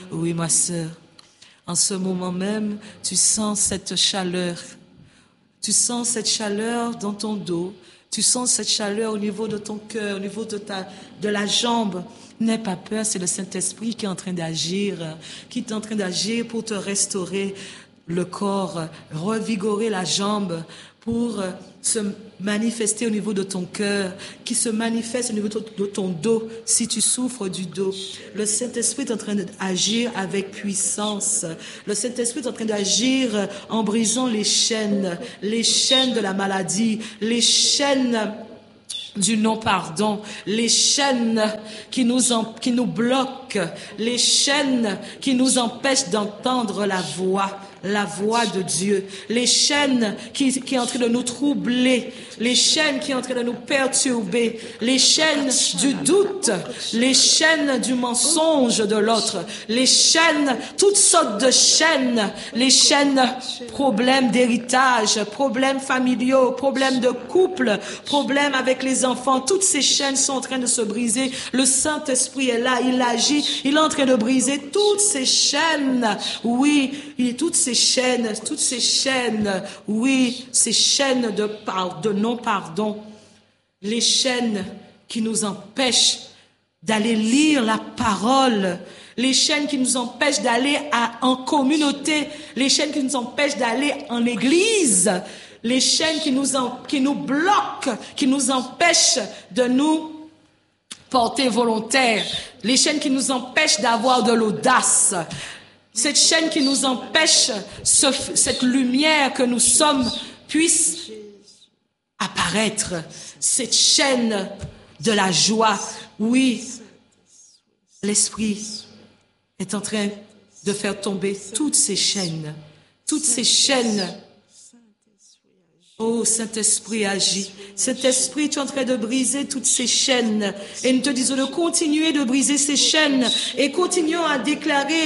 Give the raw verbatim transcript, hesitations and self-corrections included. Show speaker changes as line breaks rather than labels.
Oui, ma sœur, en ce moment même, tu sens cette chaleur. Tu sens cette chaleur dans ton dos. Tu sens cette chaleur au niveau de ton cœur, au niveau de, ta, de la jambe. N'aie pas peur, c'est le Saint-Esprit qui est en train d'agir, qui est en train d'agir pour te restaurer le corps, revigorer la jambe, pour se manifester au niveau de ton cœur, qui se manifeste au niveau de ton dos, si tu souffres du dos. Le Saint-Esprit est en train d'agir avec puissance. Le Saint-Esprit est en train d'agir en brisant les chaînes, les chaînes de la maladie, les chaînes du non-pardon, les chaînes qui nous, en, qui nous bloquent, les chaînes qui nous empêchent d'entendre la voix, la voix de Dieu, les chaînes qui, qui sont en train de nous troubler, les chaînes qui sont en train de nous perturber, les chaînes du doute, les chaînes du mensonge de l'autre, les chaînes, toutes sortes de chaînes, les chaînes, problèmes d'héritage, problèmes familiaux, problèmes de couple, problèmes avec les enfants, toutes ces chaînes sont en train de se briser. Le Saint-Esprit est là, il agit, il est en train de briser toutes ces chaînes, oui, il, toutes ces chaînes, toutes ces chaînes, oui, ces chaînes de, de non-pardon, les chaînes qui nous empêchent d'aller lire la parole, les chaînes qui nous empêchent d'aller à, en communauté, les chaînes qui nous empêchent d'aller en église, les chaînes qui nous, en, qui nous bloquent, qui nous empêchent de nous porter volontaire, les chaînes qui nous empêchent d'avoir de l'audace, cette chaîne qui nous empêche, ce, cette lumière que nous sommes puisse apparaître, cette chaîne de la joie. Oui, l'Esprit est en train de faire tomber toutes ces chaînes, toutes ces chaînes. Oh, Saint-Esprit agit. Saint-Esprit, tu es en train de briser toutes ces chaînes. Et nous te disons de continuer de briser ces chaînes et continuons à déclarer